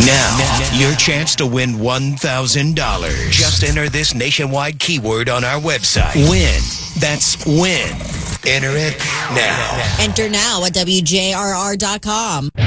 Now, your chance to win $1,000. Just enter this nationwide keyword on our website. Win. That's win. Enter it now. Enter now at WJRR.com.